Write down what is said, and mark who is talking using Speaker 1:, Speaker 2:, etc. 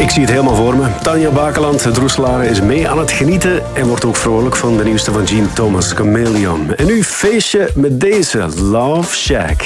Speaker 1: Ik zie het helemaal voor me. Tanja Bakeland, het Roeselare, is mee aan het genieten en wordt ook vrolijk van de nieuwste van Gene Thomas, Chameleon. En nu feestje met deze, Love Shack.